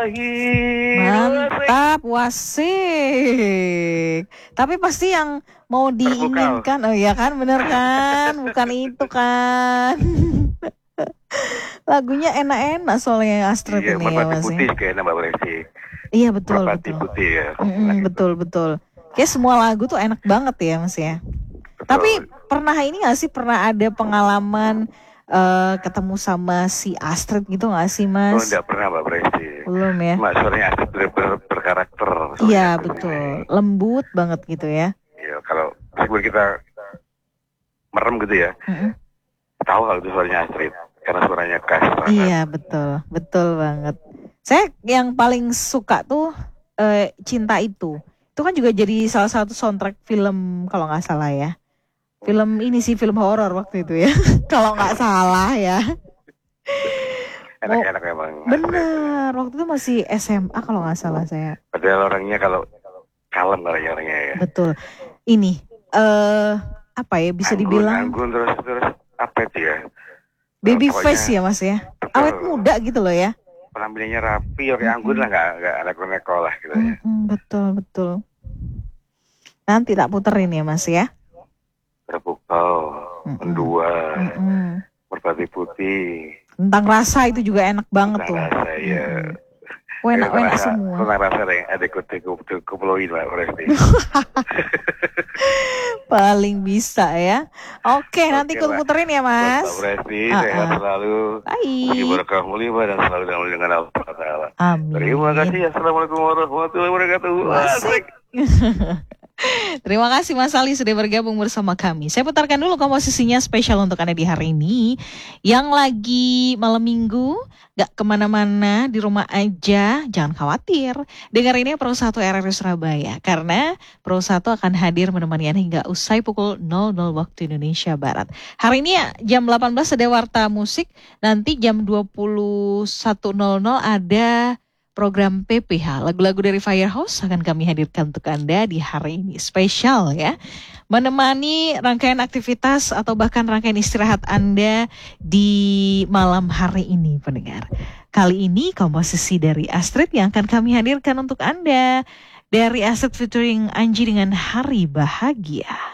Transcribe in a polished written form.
Mantap, wasik. Tapi pasti yang mau diinginkan, oh iya kan, bener kan? Bukan itu kan. Lagunya enak-enak soalnya Astrid Iya, ini ya Merpati Mas. Putih kayaknya Mbak Presti. Iya betul Merpati betul. Putih ya. Betul. Kayak semua lagu tuh enak banget ya Mas ya. Betul. Tapi pernah ini gak sih, pernah ada pengalaman ketemu sama si Astrid gitu gak sih Mas? Oh, enggak pernah Mbak Presti. Belum ya? Cuma suaranya Astrid berkarakter. Iya betul, lembut banget gitu ya. Iya, kalau sebelum kita merem gitu ya, tahu kalau itu suaranya Astrid karena suaranya khas. Iya betul banget. Saya yang paling suka tuh Cinta Itu kan juga jadi salah satu soundtrack film kalau nggak salah ya. Film ini sih film horor waktu itu ya, kalau nggak salah ya. Enak-enak memang. Bener, waktu itu masih SMA kalau nggak salah saya. Padahal orangnya kalau kalem orangnya ya. Betul. Ini apa ya bisa dibilang? Anggun terus apa itu ya? Baby face ya Mas ya. Awet muda gitu loh ya. Penampilannya rapi, oke Anggun lah nggak ada neko lah gitu ya. Betul. Nanti tak puterin ya Mas ya. Terpukau, mendua, Merpati Putih. Tentang rasa itu juga enak banget tuh. Tentang rasa ya. Enak semua. Tentang rasa ada kuploin Mbak Presti. Paling bisa ya. Oke, nanti aku puterin ya Mas. Mbak Presti, sehat selalu. Baik. Berkah mulia dan selalu dalam dengan Allah Taala. Amin. Terima kasih. Assalamualaikum warahmatullahi wabarakatuh. Asik. Terima kasih Mas Ali sudah bergabung bersama kami. Saya putarkan dulu komposisinya spesial untuk Anda di hari ini. Yang lagi malam minggu, gak kemana-mana, di rumah aja, jangan khawatir. Dengar ini Pro 1 RRI Surabaya. Karena Pro 1 akan hadir menemani Anda hingga usai pukul 00 waktu Indonesia Barat. Hari ini jam 18 ada Warta Musik. Nanti jam 21.00 ada program PPH, lagu-lagu dari Firehouse akan kami hadirkan untuk Anda di hari ini. Spesial ya, menemani rangkaian aktivitas atau bahkan rangkaian istirahat Anda di malam hari ini pendengar. Kali ini komposisi dari Astrid yang akan kami hadirkan untuk Anda. Dari Astrid featuring Anji dengan Hari Bahagia.